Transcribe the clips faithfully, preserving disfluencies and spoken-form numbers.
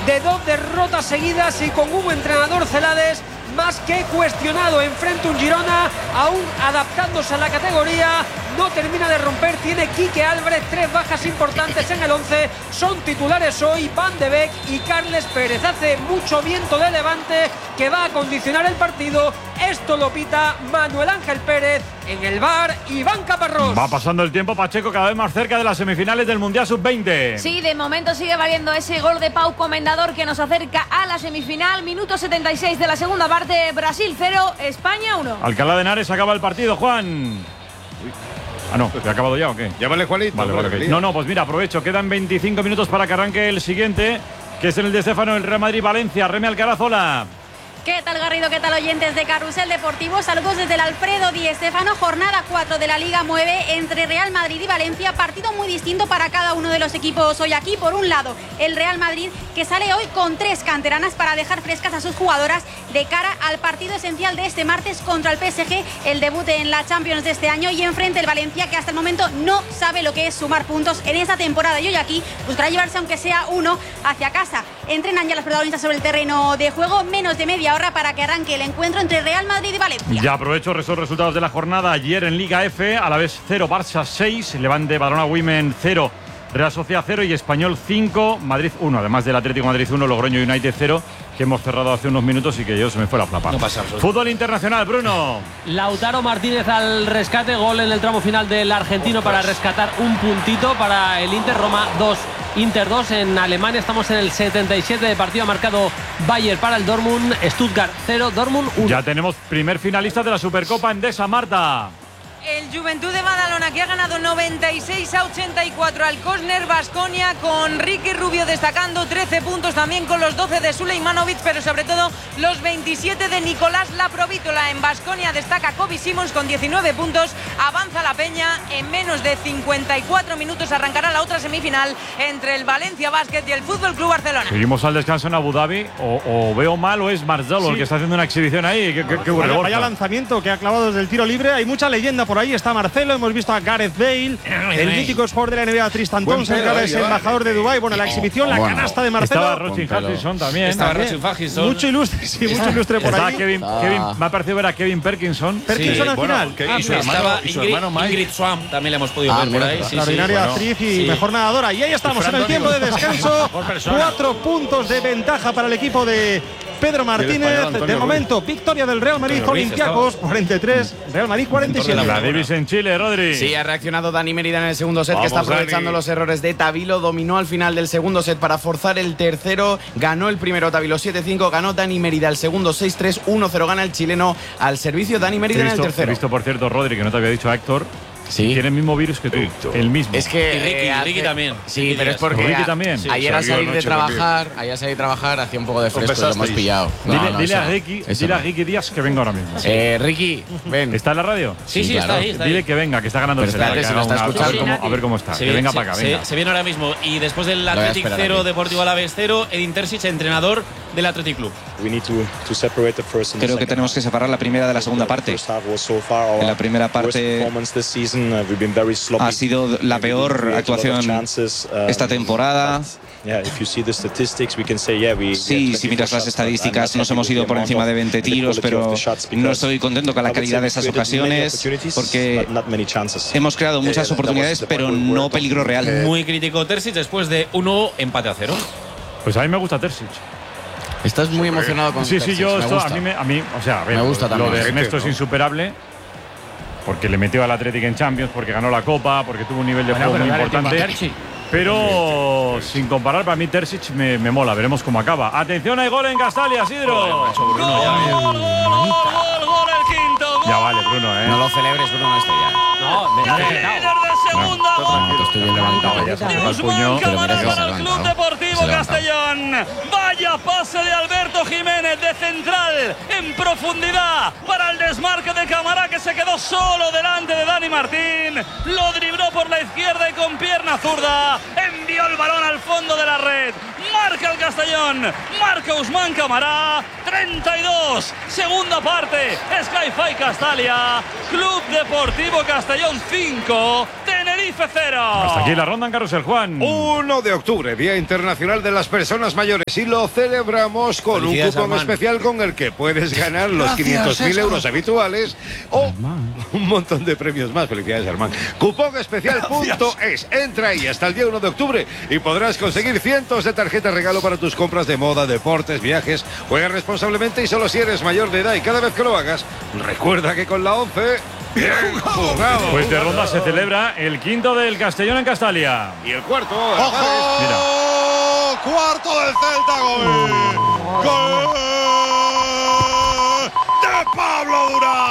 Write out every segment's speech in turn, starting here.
de dos derrotas seguidas y con un entrenador Celades más que cuestionado. Enfrente un Girona aún adaptándose a la categoría, no termina de romper. Tiene Quique Álvarez, tres bajas importantes en el once, son titulares hoy Van de Beek y Carles Pérez. Hace mucho viento de levante que va a condicionar el partido. Esto lo pita Manuel Ángel Pérez. En el V A R, Iván Caparrós. Va pasando el tiempo, Pacheco, cada vez más cerca de las semifinales del Mundial sub veinte. Sí, de momento sigue valiendo ese gol de Pau Comendador que nos acerca a la semifinal. Minuto setenta y seis de la segunda parte. Brasil cero, España uno. Alcalá de Henares acaba el partido, Juan. Uy. Ah, no, ¿te ha acabado ya o qué? Llámale, Juanito. Vale, vale, okay. No, no, pues mira, aprovecho. Quedan veinticinco minutos para que arranque el siguiente, que es en el de Estéfano, el Real Madrid-Valencia. Remy Alcaraz, hola. ¿Qué tal, Garrido? ¿Qué tal, oyentes de Carrusel Deportivo? Saludos desde el Alfredo Di Stéfano, jornada cuatro de la Liga nueve entre Real Madrid y Valencia. Partido muy distinto para cada uno de los equipos hoy aquí. Por un lado, el Real Madrid, que sale hoy con tres canteranas para dejar frescas a sus jugadoras de cara al partido esencial de este martes contra el P S G, el debut en la Champions de este año. Y enfrente el Valencia, que hasta el momento no sabe lo que es sumar puntos en esta temporada. Y hoy aquí buscará llevarse, aunque sea uno, hacia casa. Entrenan ya las protagonistas sobre el terreno de juego. Menos de media hora para que arranque el encuentro entre Real Madrid y Valencia. Ya aprovecho esos resultados de la jornada. Ayer en Liga F, a la vez cero, Barça seis, Levante Badalona Women cero, Real Sociedad cero y Español cinco, Madrid uno. Además del Atlético Madrid uno, Logroño United cero, que hemos cerrado hace unos minutos y que yo se me fue la flapa. No pasa absolutamente. Fútbol internacional, Bruno. Lautaro Martínez al rescate, gol en el tramo final del argentino para rescatar un puntito para el Inter. Roma dos, Inter dos. En Alemania estamos en el setenta y siete de partido, ha marcado Bayer para el Dortmund. Stuttgart cero, Dortmund uno. Ya tenemos primer finalista de la Supercopa Endesa, Marta. El Juventud de Badalona, que ha ganado noventa y seis a ochenta y cuatro al Kosner Baskonia, con Ricky Rubio destacando trece puntos, también con los doce de Sulejmanovic, pero sobre todo los veintisiete de Nicolás Laprovítola. En Baskonia destaca Kobe Simons con diecinueve puntos. Avanza la Peña, en menos de cincuenta y cuatro minutos arrancará la otra semifinal entre el Valencia Basket y el Fútbol Club Barcelona. Seguimos al descanso en Abu Dhabi. O, o veo mal o es Marcelo sí. el que está haciendo una exhibición ahí. ¿Qué, qué, qué vaya, vaya lanzamiento que ha clavado desde el tiro libre. Hay mucha leyenda por ahí. Está Marcelo, hemos visto a Gareth Bale, el mítico jugador de la N B A Tristan Thompson, que ahora es embajador de Dubái. Bueno, la exhibición, la bueno, canasta de Marcelo. Estaba Rochin Hutchinson también. Estaba Rochin Hutchinson. Mucho ilustre, sí, mucho ilustre por Estaba ahí. Kevin, ah. Kevin, me ha parecido ver a Kevin Perkinson. Perkinson sí, al bueno, final. Que, ah, y su hermano, estaba y su Ingrid, hermano Mike. Ingrid Swam, también la hemos podido ah, ver por ahí. Sí, extraordinaria sí, actriz bueno, y sí. mejor nadadora. Y ahí estamos en el tiempo de descanso. Cuatro puntos de ventaja para el equipo de Pedro Martínez. De momento, victoria del Real Madrid, Olympiacos cuarenta y tres, Real Madrid cuarenta y siete. La Davis en Chile, Rodri. Sí, ha reaccionado Dani Mérida en el segundo set, Vamos, que está aprovechando Dani. los errores de Tavilo. Dominó al final del segundo set para forzar el tercero. Ganó el primero Tavilo siete cinco. Ganó Dani Mérida el segundo seis tres. uno cero gana el chileno al servicio Dani Mérida visto, en el tercero. He visto, por cierto, Rodri, que no te había dicho, Héctor. Sí. Tiene el mismo virus que tú. Héctor. El mismo. Es que. Y Ricky, eh, hace, Ricky también. Sí, Ricky pero es porque. Ricky también. Sí, ayer al salir de trabajar, ayer al salir de trabajar hacía un poco de fresco y lo hemos pillado. No, dile no, dile, eso, a Ricky, eso dile no. a Ricky Díaz que venga ahora mismo. Eh, Ricky, ven. ¿Está en la radio? Sí, sí, sí claro. está ahí. Está dile ahí. que venga, que está ganando Pero el celular. espérate, si lo está una, escuchando. a, ver cómo, a ver cómo está. Se, que venga se, para acá, se, venga. se viene ahora mismo. Y después del Athletic cero, Deportivo Alavés cero, Edin Terzic, entrenador del Athletic Club. Creo que tenemos que separar la primera de la segunda parte. En la primera parte ha sido la peor actuación esta temporada. Sí, si miras las estadísticas, nos hemos ido por encima de veinte tiros, pero no estoy contento con la calidad de esas ocasiones porque hemos creado muchas oportunidades, pero no peligro real. Muy crítico Terzic después de uno empate a cero. Pues a mí me gusta Terzic. Estás muy emocionado con Sí, Terzic, sí, yo me esto, a gusta. mí, me, a mí, o sea, a ver, me gusta lo también. de Ernesto es insuperable. Porque le metió al Atlético en Champions, porque ganó la Copa, porque tuvo un nivel de bueno, juego muy importante. Pero sí, sí. sin comparar, para mí Terzic me, me mola. Veremos cómo acaba. Atención, hay gol en Castalia, Sidro. Gol, gol, gol, gol, gol, el quinto. Ya vale, Bruno, ¿eh? No lo celebres, Bruno, esto ya. No, me Líder de segunda. No, te estoy bien levantado. Ya se me va el puño. Cámara para el Club Deportivo Castellón. Vaya pase de Alberto Jiménez de central en profundidad para el desmarque de Cámara, que se quedó solo delante de Dani Martín. Lo dribló por la izquierda y con pierna zurda envió el balón al fondo de la red. Marca el Castellón, marca Usman Cámara. treinta y dos, segunda parte. Sky-Fi Castalia, Club Deportivo Castellón cinco, Tenerife Tenerife cero. Hasta aquí la ronda en Carrusel, Juan. uno de octubre, Día Internacional de las Personas Mayores, y lo celebramos con un cupón Armand. especial con el que puedes ganar los quinientos mil euros habituales o un montón de premios más. Felicidades, Armand. Cupón especial punto es. Entra ahí hasta el día uno de octubre y podrás conseguir cientos de tarjetas regalo para tus compras de moda, deportes, viajes. Juega responsablemente y solo si eres mayor de edad, y cada vez que lo hagas, recuerda que con la once... ¡Bien jugado! Pues de ronda se celebra el quinto del Castellón en Castalia. Y el cuarto... ¡Ojo! Mira. ¡Cuarto del Celta! ¡Gol! ¡Gol! ¡De Pablo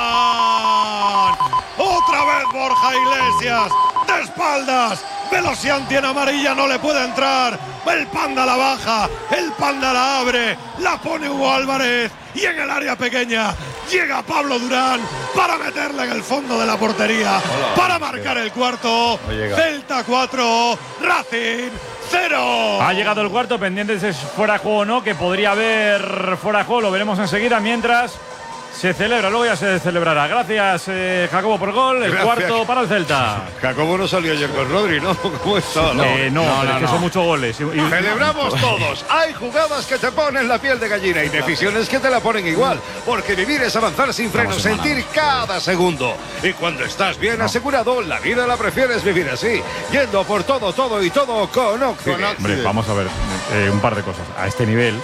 Durán! ¡Otra vez Borja Iglesias! ¡De espaldas! Velocianti en amarilla, no le puede entrar. El Panda la baja, el Panda la abre, la pone Hugo Álvarez y en el área pequeña llega Pablo Durán para meterla en el fondo de la portería. Hola, para marcar el cuarto. Celta cuatro, Racing cero. Ha llegado el cuarto, pendiente si es fuera de juego o no, que podría haber fuera de juego, lo veremos enseguida. Mientras se celebra, luego ya se celebrará. Gracias, eh, Jacobo, por el gol. El Gracias. cuarto para el Celta. Jacobo no salió ayer con Rodri, ¿no? ¿Cómo está? No, eh, no, no, no, es que no. son muchos goles. Y, y... Celebramos todos. Hay jugadas que te ponen la piel de gallina y decisiones que te la ponen igual. Porque vivir es avanzar sin frenos, sentir cada segundo. Y cuando estás bien no. asegurado, la vida la prefieres vivir así. Yendo por todo, todo y todo con Occident. Hombre, vamos a ver eh, un par de cosas. A este nivel...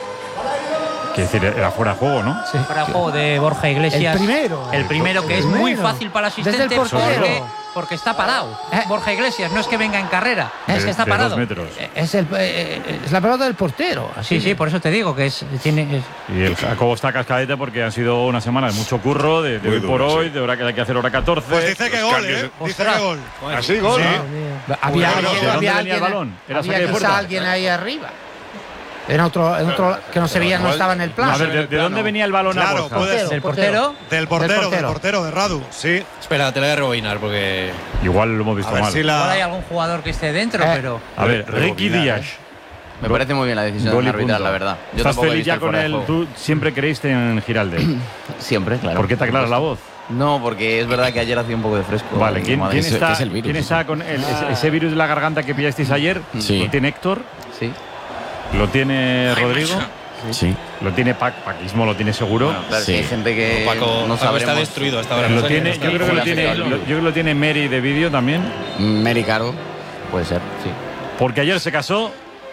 Es decir, era fuera de juego, ¿no? Sí. Fuera de juego de Borja Iglesias. El primero. El primero, que el es primero. muy fácil para el asistente el porque, porque está parado. ¿Eh? Borja Iglesias, no es que venga en carrera, de, es que está de parado. Dos metros. Es, el, es la pelota del portero. Así. Sí, sí, por eso te digo que es. Tiene, es... Y el Jacobo está cascadete porque han sido una semana de mucho curro, de, de hoy por hoy, sí. de hora que hay que hacer hora catorce. Pues dice que gol, ¿eh? Dice que gol. Así gol, sí. ¿no? Había, bueno, alguien, ¿de dónde había venía alguien, el balón? ¿Era había saque de puerta? alguien ahí arriba. En otro, en otro que no se veía, no estaba en el plan. A ver, ¿de, de dónde venía el balón claro, a Borja? Puede ser. ¿Del portero? Del portero, del portero, del portero de Radu, sí. Espera, te lo voy a rebobinar porque... Igual lo hemos visto mal. Si la... Igual hay algún jugador que esté dentro, eh. pero... A ver, Ricky Díaz. Me parece muy bien la decisión de arbitrar, la verdad. Yo ¿Estás feliz ya con él? Tú siempre creíste en Giralde. Siempre, claro. ¿Por qué te aclaras la voz? No, porque es verdad que ayer hacía un poco de fresco. Vale, ¿quién, ¿quién está, es el virus, ¿quién está con el, ese, ese virus de la garganta que pillasteis ayer? Sí. ¿Lo tiene Héctor? Sí. ¿Lo tiene Rodrigo? Sí. ¿Lo tiene Pac? Paquismo lo tiene seguro. Bueno, claro, sí. Hay gente que Paco, no Paco está destruido hasta ahora. Lo tiene, yo, creo que lo tiene, lo, yo creo que lo tiene Mary de vídeo también. Mary Caro, puede ser, sí. Porque ayer se casó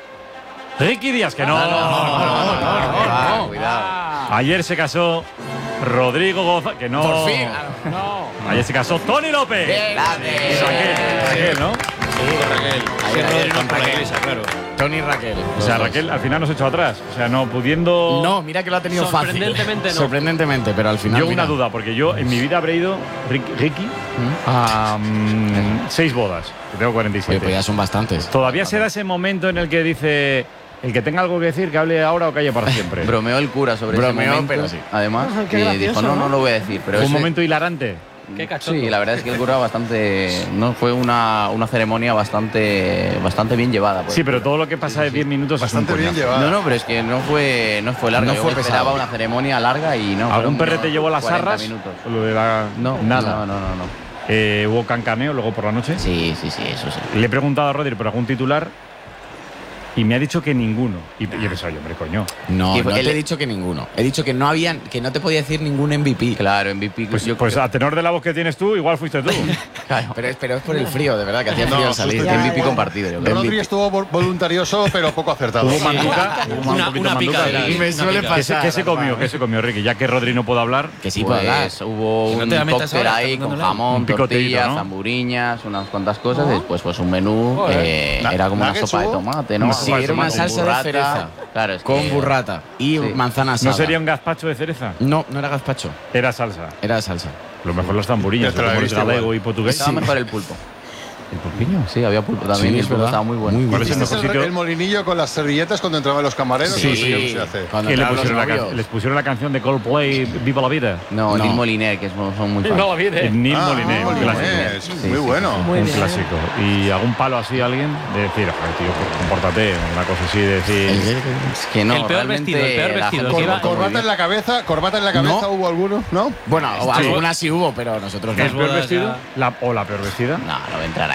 Ricky Díaz, que no. No, no, no, no, no, no, cuidado. Ayer se casó Rodrigo González, que no. Por fin. No. Ayer se casó Tony López. Bien, Raquel, Raquel, ¿no? Sí, Raquel. Sí, Rodri no por la iglesia, claro. Tony y Raquel. O sea, Raquel al final nos echó atrás. O sea, no pudiendo. No, mira que lo ha tenido fácil. Sorprendentemente no. Sorprendentemente, pero al final. Yo mira. una duda, porque yo en mi vida habré ido, Ricky, Ricky ¿Mm? a um, seis bodas, que tengo cuarenta y siete. Oye, pues ya son bastantes. Todavía se da ese momento en el que dice. El que tenga algo que decir, que hable ahora o calle para siempre. Bromeó el cura sobre Bromeó, ese momento, pero sí. Además, ah, y gracioso, dijo, no, no lo voy a decir. Pero ¿Fue ese... un momento hilarante? Qué cachondo. Sí, la verdad es que el cura bastante... No, fue una, una ceremonia bastante, bastante bien llevada. Sí, pero todo lo que pasa de diez minutos bastante es un bien llevada. No, no, pero es que no fue, no fue larga. No Yo fue esperaba pesado. una ceremonia larga y no. ¿Algún perre te llevó las arras? Minutos. Lo de la... No, nada. No, no, no. no. Eh, ¿Hubo cancaneo luego por la noche? Sí, sí, sí, eso sí. Le he preguntado a Rodri por algún titular y me ha dicho que ninguno. Y, y he pensado, hombre, coño. No, no te he dicho que ninguno. He dicho que no habían, que no te podía decir ningún M V P. Claro, M V P. Pues, yo pues creo... a tenor de la voz que tienes tú, igual fuiste tú. Claro, pero, es, pero es por el frío, de verdad, que hacía frío no, al salir. M V P compartido, yo creo. Rodri estuvo voluntarioso, pero poco acertado. Hubo manduca. Hubo una, una, una pica. Y me suele ¿Qué pasar. se, ¿Qué se comió? ¿Qué se comió, Ricky? Ya que Rodri no puede hablar. Que sí puede hablar. Hubo un cóctel ahí con jamón, tortillas, zamburiñas, unas cuantas cosas. Después, pues un menú. Era como una sopa de tomate, ¿no? Sí, era una salsa de cereza. Claro, es con que... burrata y sí. manzana asada. ¿No sería un gazpacho de cereza? No, no era gazpacho. Era salsa. Era salsa. Lo mejor las zamburiñas, como el galego y portugués. Estaba mejor el pulpo. ¿El pulpiño? Sí, había pulpo también sí, y el pulpo estaba muy bueno. Muy ¿Viste el, el, el molinillo con las servilletas cuando entraban los camareros? Sí, sí. Se hace. ¿Qué le pusieron la can- les pusieron la canción de Coldplay, Viva la Vida? No, no. Neil Moliner, que son muy fans. Viva la Vida. Neil ah, Moliner, un clásico. Sí, sí, muy bueno. Muy un bien. clásico. ¿Y algún palo así a alguien? De decir, tío, compórtate, una cosa así de decir... Es que no, el peor vestido, el peor vestido. Cor iba, corbata en la cabeza, corbata en la cabeza, ¿no? ¿Hubo alguno? ¿No? Bueno, sí. algunas sí hubo, pero nosotros no. ¿El peor vestido? La, ¿O la peor vestida? No, no voy a entrar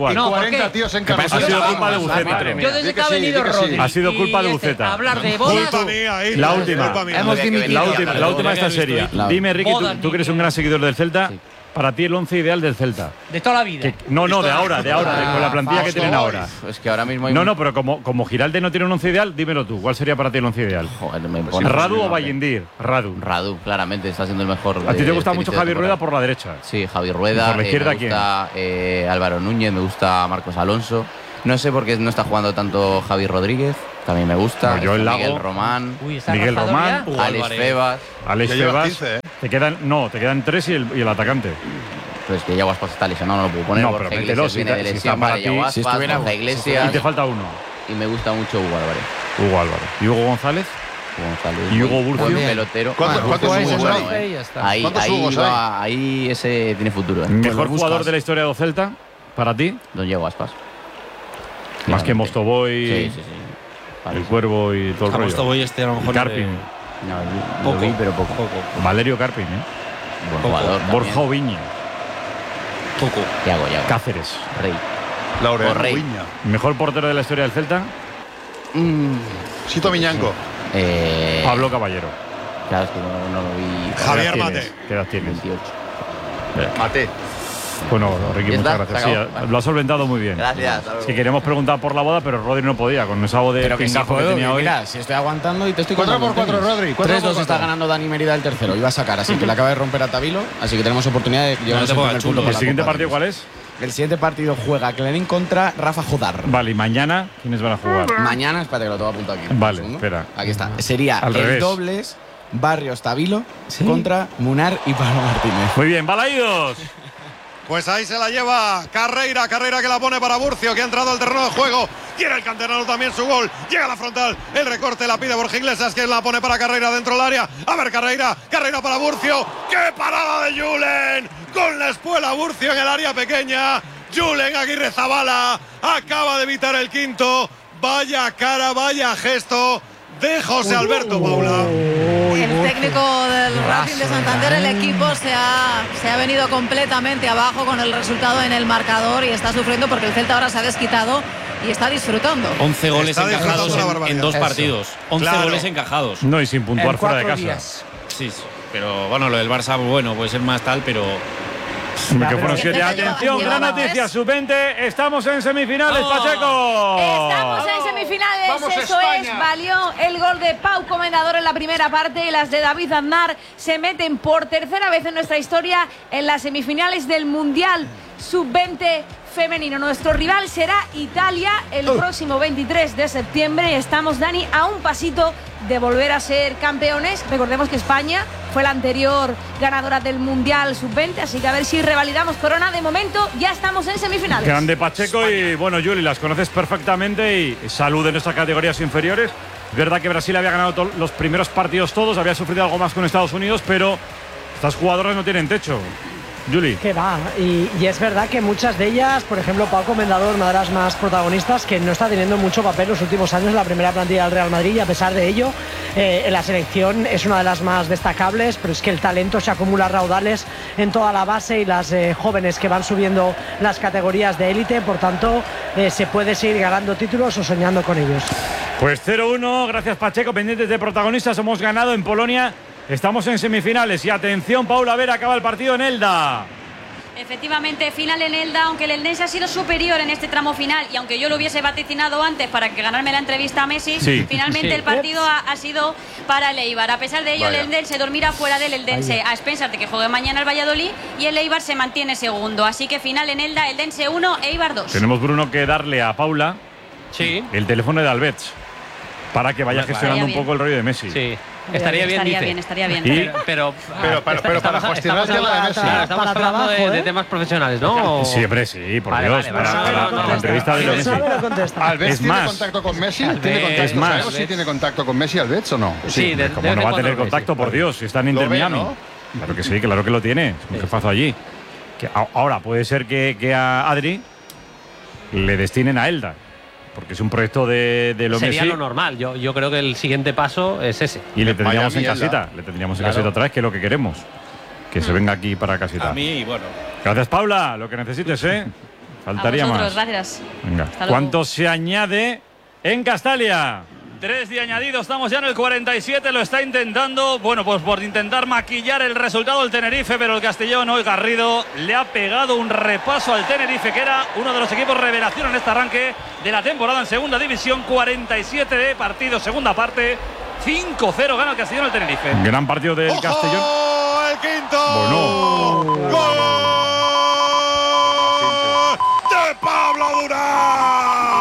cual. No, cuarenta ¿por qué? tíos en Que ha sido carrusel. culpa de Buceta. Yo desde que ha venido Rodri. Ha sido culpa de y este, Buceta. hablar de bodas. Culpa mía, ahí, La culpa última. mía. Hemos dimitido. La última, la última está seria. Dime, Ricky, tú, Bodas, tú que eres un gran seguidor del Celta. Para ti el once ideal del Celta. De toda la vida. Que- no, no, de ahora, de ahora, de- con la plantilla que tienen ahora. Es que ahora mismo hay No, un- no, pero como, como Giralde no tiene un once ideal, dímelo tú. ¿Cuál sería para ti el once ideal? Joder, me pone- ¿Radu o Vallendir? Radu. Radu, claramente, está siendo el mejor. A ti te de gusta este mucho inicio de Javi Rueda temporada. por la derecha. Sí, Javi Rueda. ¿Y por la eh, izquierda me gusta eh, Álvaro Núñez, me gusta Marcos Alonso. No sé por qué no está jugando tanto Javi Rodríguez, también me gusta. No, Joel Lago, Miguel Román, Uy, ¿está Miguel Rafa Román, Doria? Alex Febas. Alex Ya lleva Febas. quince, ¿eh? Te quedan, no, te quedan tres y el, y el atacante. Pues que Yago Aspas está lesionado, no lo puedo poner. No, Borja pero Iglesias mételo, si viene te- de si lesión, está para vale, ti, Yago si Aspas, estuviera- Borja Y Iglesias. te falta uno. Y me gusta mucho Hugo Álvarez. Hugo Álvarez. ¿Y Hugo González? Hugo González. ¿Y Hugo buen- Burcio? buen pelotero. ¿Cuántos- Ah, cuántos Burcio es Hugos muy hay? bueno, eh. Y ya está. Ahí, ¿Cuántos ahí, Hugos va- ahí ese tiene futuro. eh. ¿Mejor Pues jugador buscas. de la historia del Celta? ¿Para ti? Don Diego Aspas. Más que Claramente. Mostovoy, Sí, sí, sí. el Parece. Cuervo y todo el A rollo. Mostovoy este a lo mejor. Carpin. No, lo- Poco. lo vi, pero poco. Valerio Carpin, ¿eh? Buen Poco. jugador. Borja también. Oviña. Poco. Yago, Yago. Cáceres. Rey. Laureano Rey. Viña. ¿Mejor portero de la historia del Celta? Mm, Sito Miñanco. eh, Pablo Caballero. Claro, es que no, no lo vi. ¿Qué Javier edad Mate. tienes? ¿Qué edad tienes? veintiocho. Mate. Bueno, Ricky, ¿Ya muchas está? gracias. ¿Se Sí, acabó? Vale. lo has solventado muy bien. Gracias. hasta luego. Si queríamos preguntar por la boda, pero Rodri no podía, con esa voz de Pero que sí pingajo que puedo, tenía que hoy. mira, si estoy aguantando y te estoy Cuatro contando por cuatro, el tenis. Rodri, cuatro tres dos por está cuatro. ganando Dani Mérida el tercero. Iba a sacar, así que le acaba de romper a Tavilo. Así que tenemos oportunidad de llevarnos te el pongas primer chulo. punto ¿El por la siguiente Copa partido Davis. cuál es? El siguiente partido juega Klein contra Rafa Jodar. Vale, y mañana, ¿quiénes van a jugar? Mañana, espérate que lo tengo apuntado aquí. Vale, Un segundo. espera. Aquí está. Sería Al el revés. dobles Barrios Tavilo contra Munar y Pablo Martínez. Muy bien, Balaídos. Pues ahí se la lleva Carreira, Carreira que la pone para Burcio, que ha entrado al terreno de juego. Quiere el canterano también su gol. Llega a la frontal, el recorte la pide Borja Iglesias, que la pone para Carreira dentro del área. A ver, Carreira, Carreira para Burcio. ¡Qué parada de Julen! Con la espuela Burcio en el área pequeña. Julen Aguirre Zabala acaba de evitar el quinto. Vaya cara, vaya gesto de José Alberto Paula. El técnico del Racing de Santander, el equipo se ha, se ha venido completamente abajo con el resultado en el marcador y está sufriendo porque el Celta ahora se ha desquitado y está disfrutando. once goles Está encajados disfrutando una en, barbaridad. en dos Eso. partidos. once Claro. goles encajados. No, y sin puntuar En fuera de cuatro casa. días. Sí, sí. Pero bueno, lo del Barça, bueno, puede ser más tal, pero. Hombre, que pero fueron el siete. Celta lleva- Atención, lleva gran tres. noticia, sub veinte. Estamos en semifinales, ¡Vamos! Pacheco. Estamos en semifinales, ¡Vamos, eso España! es, valió el gol de Pau Comendador en la primera parte y las de David Aznar se meten por tercera vez en nuestra historia en las semifinales del Mundial sub veinte femenino. Nuestro rival será Italia el próximo veintitrés de septiembre. Estamos, Dani, a un pasito de volver a ser campeones. Recordemos que España fue la anterior ganadora del Mundial sub veinte, así que a ver si revalidamos corona. De momento ya estamos en semifinales. Grande Pacheco y bueno, Juli, las conoces perfectamente y salud en nuestras categorías inferiores. Es verdad que Brasil había ganado to- los primeros partidos todos, había sufrido algo más con Estados Unidos, pero estas jugadoras no tienen techo. Juli. Que va, y, y es verdad que muchas de ellas, por ejemplo, Pau Comendador, una de las más protagonistas, que no está teniendo mucho papel los últimos años en la primera plantilla del Real Madrid, y a pesar de ello, eh, en la selección es una de las más destacables, pero es que el talento se acumula a raudales en toda la base y las eh, jóvenes que van subiendo las categorías de élite, por tanto, eh, se puede seguir ganando títulos o soñando con ellos. Pues cero uno, gracias Pacheco, pendientes de protagonistas, hemos ganado en Polonia, estamos en semifinales y atención, Paula Vera, acaba el partido en Elda. Efectivamente, final en Elda, aunque el Eldense ha sido superior en este tramo final y aunque yo lo hubiese vaticinado antes para que ganarme la entrevista a Messi, Sí. finalmente Sí. el partido ha, ha sido para el Eibar. A pesar de ello, Vaya. el Eldense dormirá fuera del Eldense a expensas de que juegue mañana el Valladolid y el Eibar se mantiene segundo. Así que final en Elda, Eldense uno, Eibar dos. Tenemos, Bruno, que darle a Paula Sí. el teléfono de Alberts para que vaya Estaría gestionando un bien. poco el rollo de Messi. Sí. Estaría bien, Estaría dice. bien, estaría bien. Y- Pero, pero, Pero- pero- pero para estamos- gestionar estamos el tema de hablando- Messi. sí, estamos Para hablando de, trabajo, de ¿eh? temas profesionales, ¿no? Sí, hombre, sí, por Vale, Dios, vale, para, vale, para- vale, para vale, la entrevista de vale, Messi. vale, vale, contesta. ¿Alves Es tiene más. contacto con Messi? Alves- ¿Tiene contacto? es más. ¿Sabemos si tiene contacto con Messi Alves o no? Sí, de- ¿Cómo de no vez va en a tener cuando, contacto, sí. por Dios? Si está en Inter Lo ve, Miami. ¿no? Claro que sí, claro que lo tiene. Es un jefazo allí. Que a- ahora, puede ser que, que a Adri le destinen a Elda, porque es un proyecto de, de lo Sería Messi. lo normal. Yo, yo creo que el siguiente paso es ese. Y le tendríamos en Miami, Elda. casita. Le tendríamos en Claro. casita otra vez, que es lo que queremos. Que se venga aquí para casita. A mí, bueno. Gracias, Paula. Lo que necesites, ¿eh? Faltaría a vosotros, más. gracias. Venga. Hasta luego. ¿Cuánto se añade en Castalia? Tres de añadido, estamos ya en el cuarenta y siete, lo está intentando, bueno, pues por intentar maquillar el resultado del Tenerife, pero el Castellón hoy Garrido le ha pegado un repaso al Tenerife, que era uno de los equipos revelación en este arranque de la temporada en segunda división. Cuarenta y siete de partido, segunda parte, cinco cero gana el Castellón al Tenerife. Gran partido del ¡Ojo! Castellón. ¡El quinto! Bueno. ¡Gol! ¡De Pablo Durán!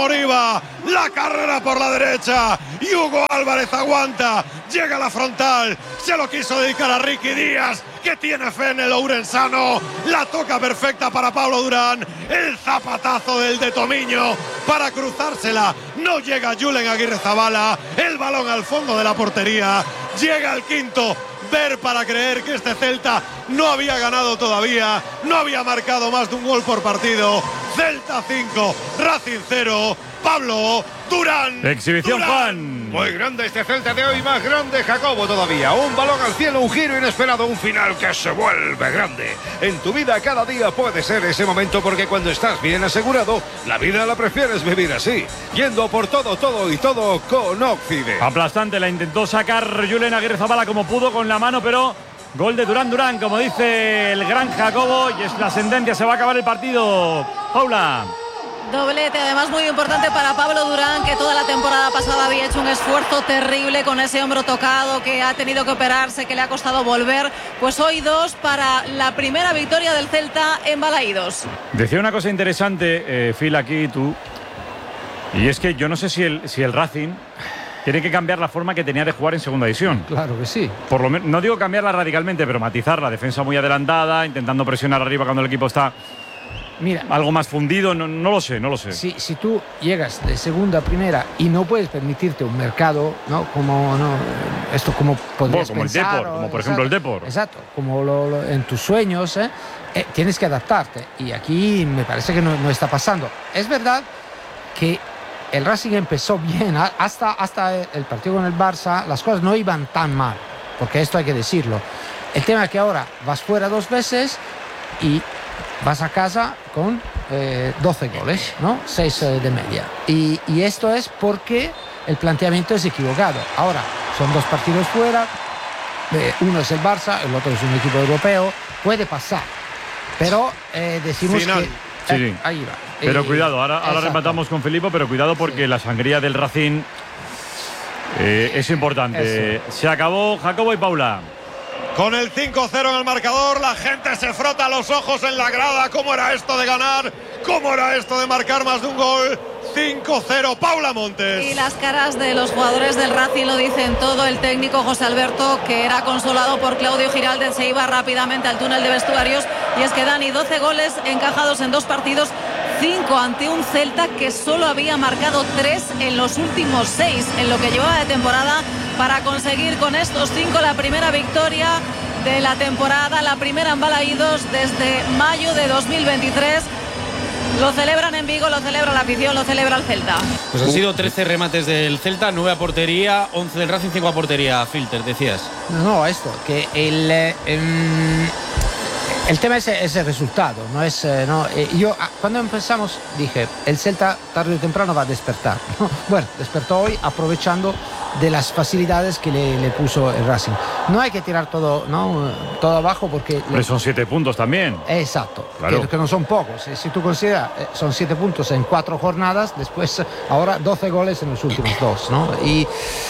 Moriba, la carrera por la derecha y Hugo Álvarez aguanta, llega a la frontal, se lo quiso dedicar a Ricky Díaz, que tiene fe en el ourensano, la toca perfecta para Pablo Durán, el zapatazo del de Tomiño para cruzársela, no llega Julen Aguirre Zabala, el balón al fondo de la portería, llega el quinto. Ver para creer que este Celta no había ganado todavía, no había marcado más de un gol por partido. Celta cinco, Racing cero, Pablo Durán. Exhibición, Durán. Juan. Muy grande este Celta de hoy, más grande Jacobo todavía. Un balón al cielo, un giro inesperado, un final que se vuelve grande. En tu vida cada día puede ser ese momento, porque cuando estás bien asegurado, la vida la prefieres vivir así, yendo por todo, todo y todo con Occide. Aplastante, la intentó sacar Julen Aguirre Zabala como pudo con la mano, pero gol de Durán Durán, como dice el gran Jacobo, y es la sentencia, se va a acabar el partido. Paula. Doblete, además muy importante para Pablo Durán, que toda la temporada pasada había hecho un esfuerzo terrible con ese hombro tocado, que ha tenido que operarse, que le ha costado volver. Pues hoy dos para la primera victoria del Celta en Balaídos. Decía una cosa interesante, eh, Phil, aquí tú, y es que yo no sé si el, si el Racing tiene que cambiar la forma que tenía de jugar en segunda división. Claro que sí. Por lo menos, no digo cambiarla radicalmente, pero matizar la defensa muy adelantada, intentando presionar arriba cuando el equipo está Mira, algo más fundido, no, no lo sé, no lo sé. Si, si tú llegas de segunda a primera y no puedes permitirte un mercado, ¿no? Como no, esto como podrías como pensar, el Depor, como por ejemplo el Depor. Exacto, como lo, lo, en tus sueños, ¿eh? Eh, tienes que adaptarte. Y aquí me parece que no, no está pasando. Es verdad que el Racing empezó bien, hasta, hasta el partido con el Barça, las cosas no iban tan mal, porque esto hay que decirlo. El tema es que ahora vas fuera dos veces y vas a casa con eh, doce goles, ¿no? seis eh, de media. Y, y esto es porque el planteamiento es equivocado. Ahora, son dos partidos fuera, eh, uno es el Barça, el otro es un equipo europeo, puede pasar. Pero eh, decimos Final. que... Sí, sí. Ahí va. Pero Eh, cuidado, ahora, ahora exacto. rematamos con Filipo, pero cuidado porque sí. La sangría del Racing eh, es importante. Eso. Se acabó, Jacobo y Paula. Con el cinco cero en el marcador, la gente se frota los ojos en la grada. ¿Cómo era esto de ganar? ¿Cómo era esto de marcar más de un gol? cinco cero, Paula Montes. Y las caras de los jugadores del Racing lo dicen todo. El técnico José Alberto, que era consolado por Claudio Giraldez, se iba rápidamente al túnel de vestuarios. Y es que Dani, doce goles encajados en dos partidos, cinco ante un Celta que solo había marcado tres en los últimos seis en lo que llevaba de temporada, para conseguir con estos cinco la primera victoria de la temporada, la primera en Balaídos desde mayo de dos mil veintitrés. Lo celebran en Vigo, lo celebra la afición, lo celebra el Celta. Pues han sido trece remates del Celta, nueve a portería, once del Racing, cinco a portería. Filter, decías. No, no, esto, que el, eh, em, el tema es, es el resultado, no es, eh, no, eh, yo ah, cuando empezamos dije, el Celta tarde o temprano va a despertar. Bueno, despertó hoy aprovechando de las facilidades que le, le puso el Racing. No hay que tirar todo, ¿no? todo abajo porque... Pero son siete puntos también. Exacto, claro. que, que no son pocos. Si tú consideras, eh, son siete puntos en cuatro jornadas, después ahora doce goles en los últimos dos, ¿no? Y,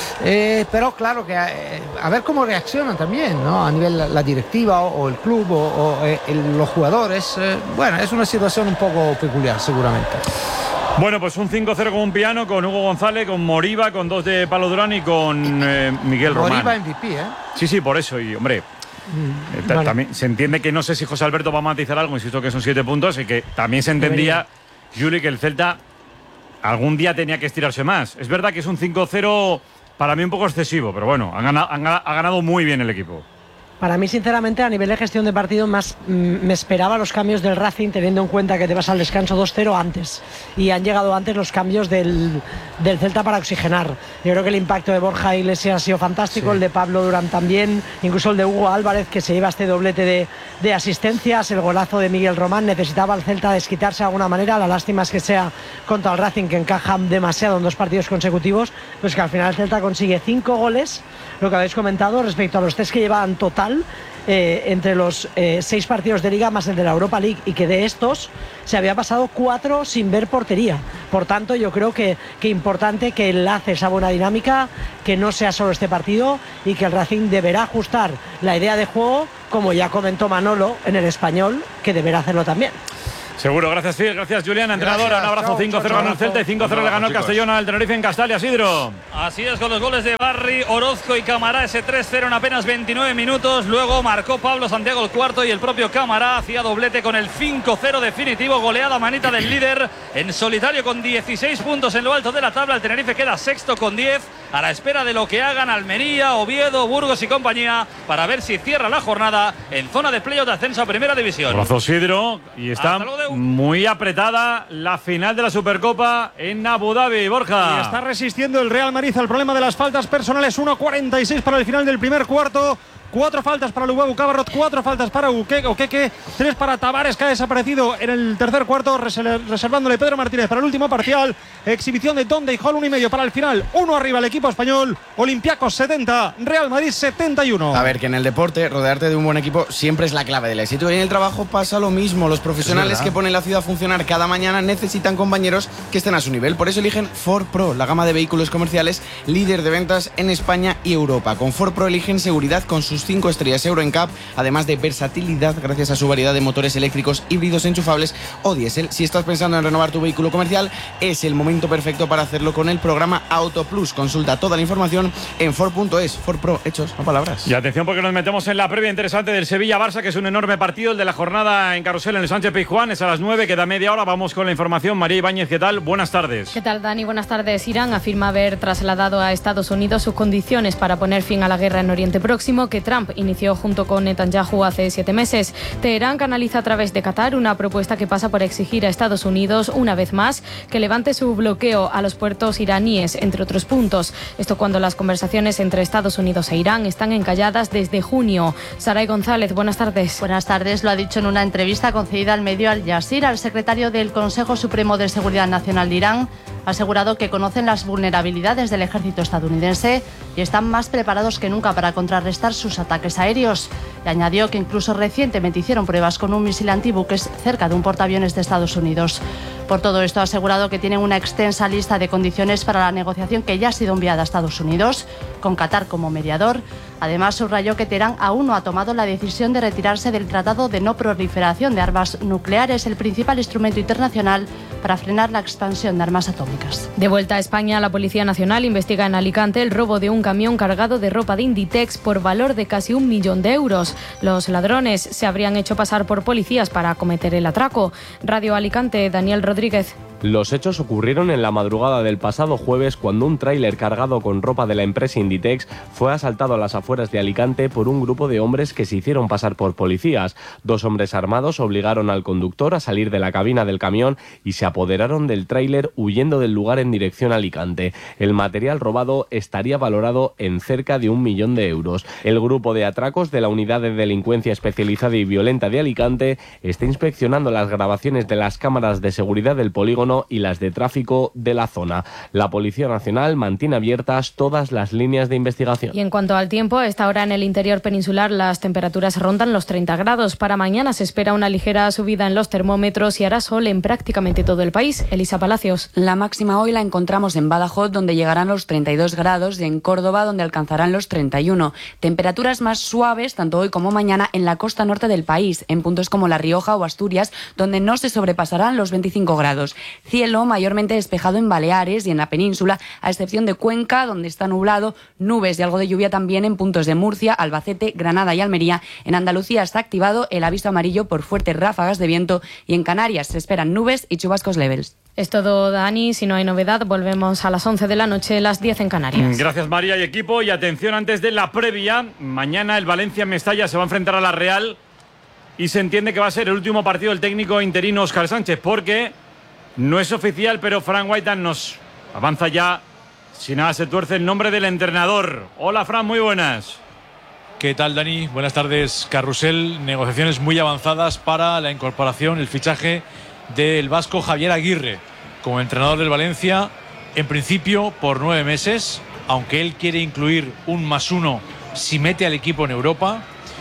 eh, pero claro que eh, a ver cómo reaccionan también, ¿no? A nivel la, la directiva o, o el club o, o eh, el, los jugadores. Eh, bueno, es una situación un poco peculiar seguramente. Bueno, pues un cinco cero con un piano, con Hugo González, con Moriba, con dos de Pablo Durán y con eh, Miguel Román. Moriba M V P, ¿eh? Sí, sí, por eso. Y, hombre, Mm, eh, ta- vale. también se entiende que no sé si José Alberto va a matizar algo, insisto que son siete puntos, y que también se entendía, Juli, que el Celta algún día tenía que estirarse más. Es verdad que es un cinco cero para mí un poco excesivo, pero bueno, han ganado, han ganado- ha ganado muy bien el equipo. Para mí, sinceramente, a nivel de gestión de partido, más mm, me esperaba los cambios del Racing, teniendo en cuenta que te vas al descanso dos cero antes. Y han llegado antes los cambios del, del Celta para oxigenar. Yo creo que el impacto de Borja Iglesias ha sido fantástico, Sí. el de Pablo Durán también, incluso el de Hugo Álvarez, que se lleva este doblete de, de asistencias, el golazo de Miguel Román. Necesitaba el Celta desquitarse de alguna manera. La lástima es que sea contra el Racing, que encaja demasiado en dos partidos consecutivos, pues que al final el Celta consigue cinco goles, lo que habéis comentado, respecto a los tres que llevaban total. Eh, entre los eh, seis partidos de Liga más el de la Europa League, y que de estos se había pasado cuatro sin ver portería. Por tanto, yo creo que, que importante que enlace esa buena dinámica, que no sea solo este partido, y que el Racing deberá ajustar la idea de juego, como ya comentó Manolo en el Español, que deberá hacerlo también. Seguro, gracias Phil, gracias Julián, entrenadora. Un abrazo. cinco cero ganó el Celta y cinco cero le ganó el Castellón al Tenerife en Castalia, Sidro. Así es, con los goles de Barry, Orozco y Camará, ese tres cero en apenas veintinueve minutos. Luego marcó Pablo Santiago el cuarto y el propio Camará hacía doblete con el cinco cero definitivo. Goleada manita del líder en solitario con dieciséis puntos en lo alto de la tabla. El Tenerife queda sexto con diez, a la espera de lo que hagan Almería, Oviedo, Burgos y compañía para ver si cierra la jornada en zona de playoff de ascenso a Primera División. Abrazo, Sidro. Y está muy apretada la final de la Supercopa en Abu Dhabi, Borja. Y está resistiendo el Real Madrid al problema de las faltas personales. uno cuarenta y seis para el final del primer cuarto. Cuatro faltas para Lubabu Cabarrot, cuatro faltas para Oqueque, tres para Tavares, que ha desaparecido en el tercer cuarto, reservándole Pedro Martínez para el último parcial. Exhibición de Donde Hall, uno y medio para el final. Uno arriba el equipo español. Olympiacos setenta, Real Madrid setenta y uno. A ver, que en el deporte rodearte de un buen equipo siempre es la clave del éxito. Y en el trabajo pasa lo mismo. Los profesionales que ponen la ciudad a funcionar cada mañana necesitan compañeros que estén a su nivel. Por eso eligen Ford Pro, la gama de vehículos comerciales líder de ventas en España y Europa. Con Ford Pro eligen seguridad con sus cinco estrellas Euro N C A P, además de versatilidad gracias a su variedad de motores eléctricos, híbridos enchufables o diésel. Si estás pensando en renovar tu vehículo comercial, es el momento perfecto para hacerlo con el programa Auto Plus. Consulta toda la información en Ford punto es. Ford Pro, hechos, no palabras. Y atención, porque nos metemos en la previa interesante del Sevilla-Barça, que es un enorme partido, el de la jornada en Carrusel en el Sánchez Pizjuán. Es a las nueve, queda media hora. Vamos con la información. María Ibáñez, ¿qué tal? Buenas tardes. ¿Qué tal, Dani? Buenas tardes. Irán afirma haber trasladado a Estados Unidos sus condiciones para poner fin a la guerra en Oriente Próximo, que Trump inició junto con Netanyahu hace siete meses. Teherán canaliza a través de Qatar una propuesta que pasa por exigir a Estados Unidos, una vez más, que levante su bloqueo a los puertos iraníes, entre otros puntos. Esto cuando las conversaciones entre Estados Unidos e Irán están encalladas desde junio. Saray González, buenas tardes. Buenas tardes. Lo ha dicho en una entrevista concedida al medio Al Jazeera el secretario del Consejo Supremo de Seguridad Nacional de Irán. Ha asegurado que conocen las vulnerabilidades del ejército estadounidense y están más preparados que nunca para contrarrestar sus ataques aéreos. Y añadió que incluso recientemente hicieron pruebas con un misil antibuques cerca de un portaaviones de Estados Unidos. Por todo esto ha asegurado que tienen una extensa lista de condiciones para la negociación que ya ha sido enviada a Estados Unidos, con Qatar como mediador. Además, subrayó que Teherán aún no ha tomado la decisión de retirarse del Tratado de No Proliferación de Armas Nucleares, el principal instrumento internacional para frenar la expansión de armas atómicas. De vuelta a España, la Policía Nacional investiga en Alicante el robo de un camión cargado de ropa de Inditex por valor de casi un millón de euros. Los ladrones se habrían hecho pasar por policías para cometer el atraco. Radio Alicante, Daniel Rodríguez. Los hechos ocurrieron en la madrugada del pasado jueves cuando un tráiler cargado con ropa de la empresa Inditex fue asaltado a las afueras de Alicante por un grupo de hombres que se hicieron pasar por policías. Dos hombres armados obligaron al conductor a salir de la cabina del camión y se apoderaron del tráiler huyendo del lugar en dirección a Alicante. El material robado estaría valorado en cerca de un millón de euros. El grupo de atracos de la Unidad de Delincuencia Especializada y Violenta de Alicante está inspeccionando las grabaciones de las cámaras de seguridad del polígono y las de tráfico de la zona. La Policía Nacional mantiene abiertas todas las líneas de investigación. Y en cuanto al tiempo, a esta hora en el interior peninsular las temperaturas rondan los treinta grados. Para mañana se espera una ligera subida en los termómetros y hará sol en prácticamente todo el país. Elisa Palacios. La máxima hoy la encontramos en Badajoz, donde llegarán los treinta y dos grados, y en Córdoba, donde alcanzarán los treinta y uno. Temperaturas más suaves, tanto hoy como mañana, en la costa norte del país, en puntos como La Rioja o Asturias, donde no se sobrepasarán los veinticinco grados. Cielo mayormente despejado en Baleares y en la península, a excepción de Cuenca, donde está nublado, nubes y algo de lluvia también en puntos de Murcia, Albacete, Granada y Almería. En Andalucía está activado el aviso amarillo por fuertes ráfagas de viento y en Canarias se esperan nubes y chubascos leves. Es todo, Dani. Si no hay novedad, volvemos a las once de la noche, las diez en Canarias. Gracias, María y equipo. Y atención, antes de la previa, mañana el Valencia en Mestalla se va a enfrentar a la Real y se entiende que va a ser el último partido del técnico interino Óscar Sánchez, porque no es oficial, pero Fran Whitehead nos avanza ya, si nada se tuerce, el nombre del entrenador. Hola, Fran, muy buenas. ¿Qué tal, Dani? Buenas tardes, Carrusel. Negociaciones muy avanzadas para la incorporación, el fichaje del vasco Javier Aguirre como entrenador del Valencia, en principio por nueve meses, aunque él quiere incluir un más uno si mete al equipo en Europa.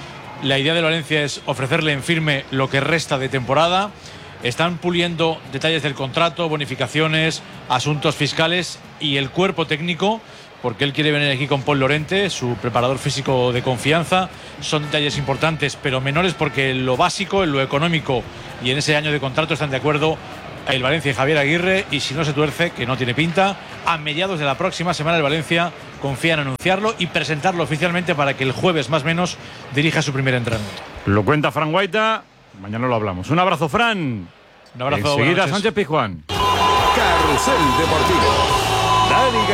La idea del Valencia es ofrecerle en firme lo que resta de temporada. Están puliendo detalles del contrato, bonificaciones, asuntos fiscales y el cuerpo técnico porque él quiere venir aquí con Paul Lorente, su preparador físico de confianza. Son detalles importantes, pero menores, porque en lo básico, en lo económico y en ese año de contrato están de acuerdo el Valencia y Javier Aguirre, y si no se tuerce, que no tiene pinta, a mediados de la próxima semana el Valencia confía en anunciarlo y presentarlo oficialmente para que el jueves más o menos dirija su primer entrenamiento. Lo cuenta Fran Guaita, mañana lo hablamos. Un abrazo, Fran. Un abrazo. Enseguida Sánchez Pizjuán. Carrusel Deportivo. Dani